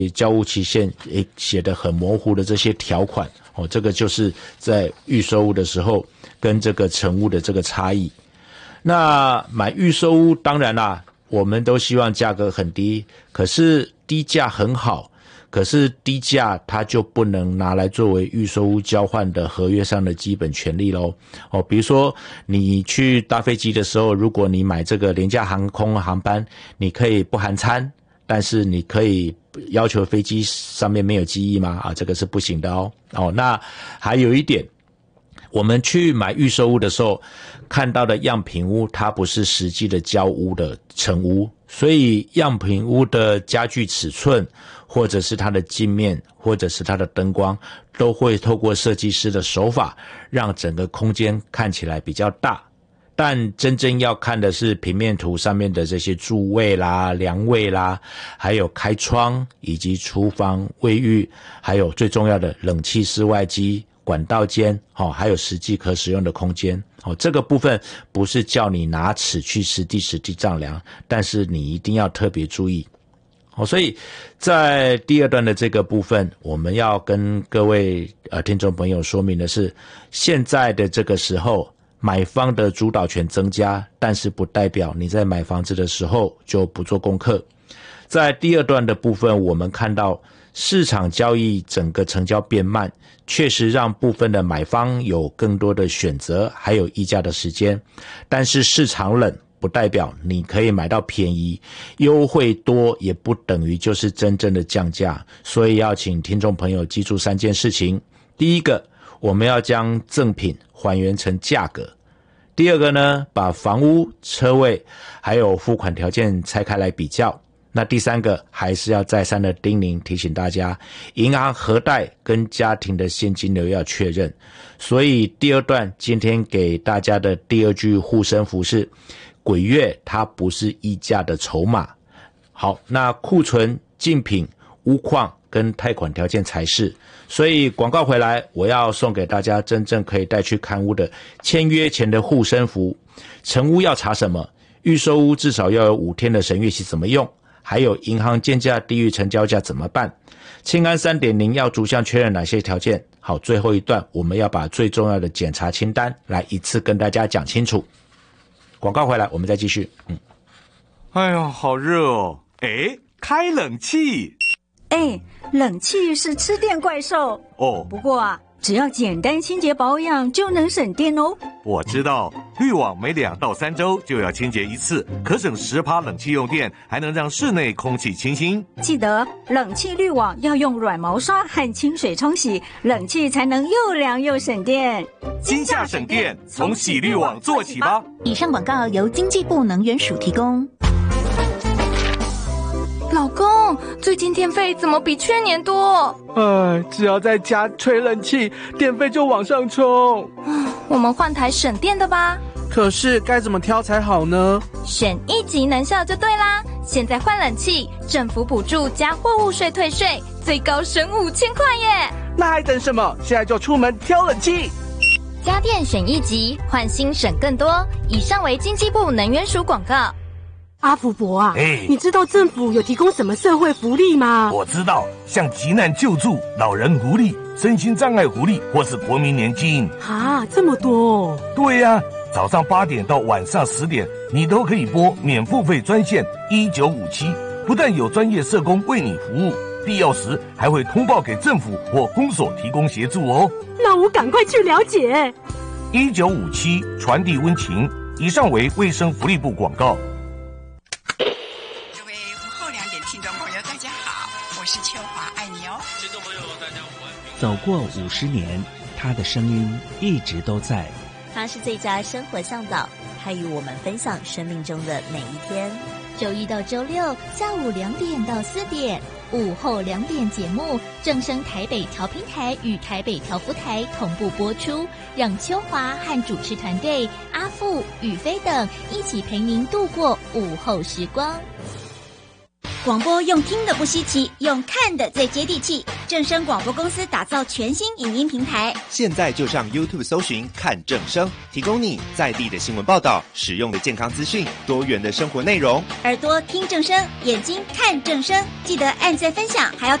交屋期限写得很模糊的这些条款这个就是在预售屋的时候跟这个成屋的这个差异。那买预售屋当然啦，我们都希望价格很低，可是低价很好，可是低价它就不能拿来作为预售屋交换的合约上的基本权利咯。比如说你去搭飞机的时候，如果你买这个廉价航空航班，你可以不含餐，但是你可以要求飞机上面没有机翼吗？这个是不行的哦。那还有一点，我们去买预售屋的时候看到的样品屋，它不是实际的交屋的成屋，所以样品屋的家具尺寸或者是它的镜面或者是它的灯光都会透过设计师的手法让整个空间看起来比较大，但真正要看的是平面图上面的这些柱位啦、梁位啦，还有开窗以及厨房、卫浴，还有最重要的冷气室外机、管道间，还有实际可使用的空间。这个部分不是叫你拿尺去实地丈量，但是你一定要特别注意。所以在第二段的这个部分，我们要跟各位听众朋友说明的是，现在的这个时候买方的主导权增加，但是不代表你在买房子的时候就不做功课。在第二段的部分，我们看到市场交易整个成交变慢，确实让部分的买方有更多的选择，还有议价的时间。但是市场冷不代表你可以买到便宜，优惠多也不等于就是真正的降价。所以要请听众朋友记住3件事情。第一个，我们要将赠品还原成价格。第二个呢，把房屋、车位还有付款条件拆开来比较。那第三个，还是要再三的叮咛提醒大家，银行核贷跟家庭的现金流要确认。所以第二段今天给大家的第二句护身符是，鬼月它不是议价的筹码。好，那库存、竞品、屋况跟贷款条件才是。所以广告回来，我要送给大家真正可以带去看屋的签约前的护身符。成屋要查什么？预售屋至少要有5天的审阅期怎么用？还有银行建价低于成交价怎么办？清安 3.0 要逐项确认哪些条件？好，最后一段我们要把最重要的检查清单来一次跟大家讲清楚。广告回来我们再继续。 哎呦，好热哦！开冷气。 冷气是吃电怪兽哦。 不过只要简单清洁保养就能省电哦。 我知道，滤网每2到3周就要清洁一次，可省10%冷气用电，还能让室内空气清新。 记得冷气滤网要用软毛刷和清水冲洗，冷气才能又凉又省电。 今夏省电，从洗滤网做起吧。 以上广告由经济部能源署提供。 老公，最近电费怎么比去年多？ 只要在家吹冷气，电费就往上冲。 我们换台省电的吧。 可是该怎么挑才好呢？ 选1级能效就对啦。现在换冷气，政府补助加货物税退税，最高省5000块耶！ 那还等什么？现在就出门挑冷气。 家电选1级，换新省更多。以上为经济部能源署广告。 阿福伯啊，你知道政府有提供什么社会福利吗？ 我知道，像急难救助、老人福利、身心障碍福利或是国民年金。 这么多哦。 对呀，早上8点到晚上10点，你都可以拨免付费专线1957，不但有专业社工为你服务，必要时还会通报给政府或公所提供协助哦。 那我赶快去了解。 1957传递温情。以上为卫生福利部广告。 各位午后2点听众朋友，大家好，我是秋华，爱你哦。听众朋友，大家午安。 走过50年，他的声音一直都在。 他是最佳生活向导，他与我们分享生命中的每一天。周一到周六下午2点到4点，午后2点节目正声台北调频台与台北调福台同步播出，让秋华和主持团队阿富、宇飞等一起陪您度过午后时光。 广播用听的不稀奇，用看的最接地气。正声广播公司打造全新影音平台， 现在就上 YouTube 搜寻看正声，提供你在地的新闻报道、实用的健康资讯、多元的生活内容。 耳朵听正声，眼睛看正声，记得按赞分享，还要